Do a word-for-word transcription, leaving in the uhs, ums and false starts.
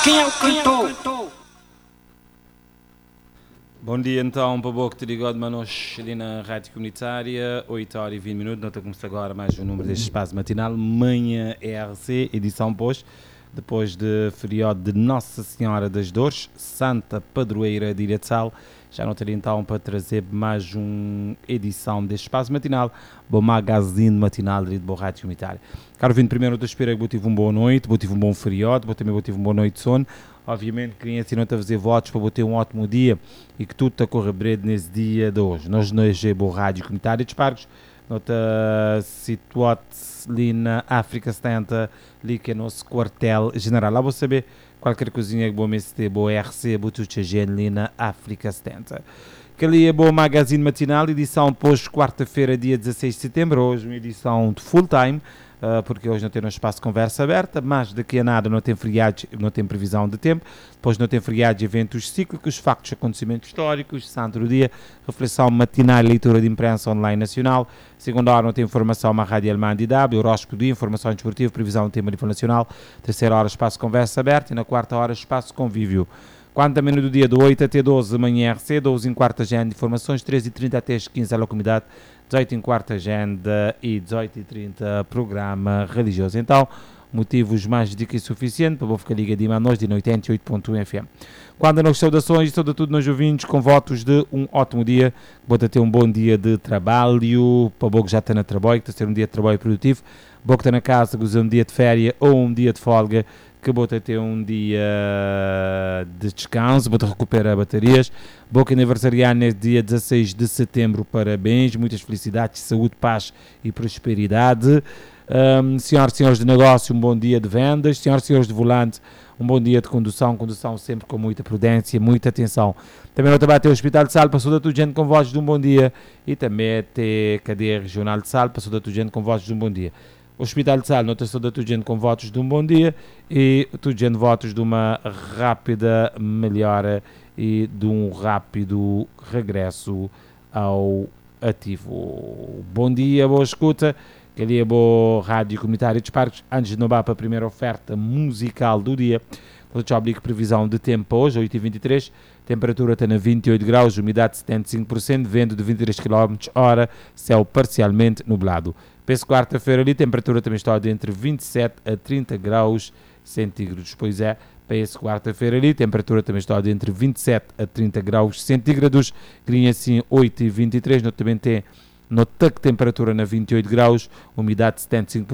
Quem é o cantor? Bom dia então, para o que te digo de Manos ali na Rádio Comunitária, oito horas e vinte minutos. Nós começamos agora mais um número deste espaço matinal, Manhã E R C, edição pós, depois de feriado de Nossa Senhora das Dores, Santa Padroeira de Ilha de Sal. Já não teria então para trazer mais uma edição deste espaço matinal, bom magazine matinal de boa Rádio Comunitária. Caro vindo primeiro, eu espero que eu tive uma boa noite, eu tive um bom feriado, eu também tive uma boa noite de sono. Obviamente, queria ensinar a fazer votos para ter um ótimo dia e que tudo está a correr bem nesse dia de hoje. Nós, na G B Rádio Comunitária de Espargos, nós estamos situados ali na África setenta, ali que é o nosso quartel-general. Lá vou saber qualquer coisinha que vou me ter, vou R C, vou tudo gente ali na África setenta. Que ali é boa magazine matinal, edição pós quarta-feira, dia dezasseis de setembro, hoje uma edição de full time. Uh, porque hoje não tem um espaço de conversa aberta, mas daqui a nada não tem feriados, não tem previsão de tempo, depois não tem feriados, eventos cíclicos, factos, acontecimentos históricos, santo do dia, reflexão matinal e leitura de imprensa online nacional, segunda hora não tem informação, uma rádio alemã de W, horóscopo do dia, informação desportiva, previsão de tema nível nacional, terceira hora espaço de conversa aberta e na quarta hora espaço de convívio. Quarta menu do dia, do oito até doze, manhã R C, doze em quarta agenda de informações, treze e trinta até as quinze a comunidade, dezoito em quarta agenda e dezoito e trinta programa religioso. Então, motivos mais do que suficiente para vou ficar ligadinho a nós de oitenta e oito ponto um F M. Quando nas saudações, sobretudo nos ouvintes, com votos de um ótimo dia, vou ter um bom dia de trabalho, para o que já está na trabalho, que está a ter um dia de trabalho produtivo, vou que está na casa, que usa um dia de férias ou um dia de folga, que vou ter um dia de descanso, vou recuperar baterias. Vou que aniversariar neste dia dezasseis de setembro, parabéns, muitas felicidades, saúde, paz e prosperidade. Um, senhoras e senhores de negócio, um bom dia de vendas. Senhoras e senhores de volante, um bom dia de condução, condução sempre com muita prudência, muita atenção. Também no trabalho tem o Hospital de Sal, passou da tua gente com vozes de um bom dia. E também tem a cadeia regional de Sal, passou da tua gente com vozes de um bom dia. O Hospital de Sal, nota-se da tua gente com votos de um bom dia e tua gente votos de uma rápida melhora e de um rápido regresso ao ativo. Bom dia, boa escuta, que ali é boa Rádio Comunitária de Espargos. Antes de novar para a primeira oferta musical do dia, vou te obrigar previsão de tempo para hoje, oito e vinte e três, temperatura está na vinte e oito graus, umidade setenta e cinco por cento, vento de vinte e três quilómetros por hora, céu parcialmente nublado. Para quarta-feira ali, temperatura também está de entre vinte e sete a trinta graus centígrados. Pois é, para esse quarta-feira ali, temperatura também está de entre vinte e sete a trinta graus centígrados. Grinha assim oito e vinte e três, no também tem nota que temperatura na vinte e oito graus, umidade setenta e cinco por cento.